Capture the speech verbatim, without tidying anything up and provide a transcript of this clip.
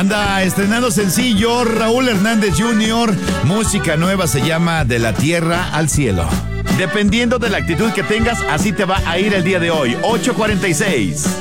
Anda estrenando sencillo Raúl Hernández junior Música nueva, se llama De la Tierra al Cielo. Dependiendo de la actitud que tengas, así te va a ir el día de hoy. ocho cuarenta y seis.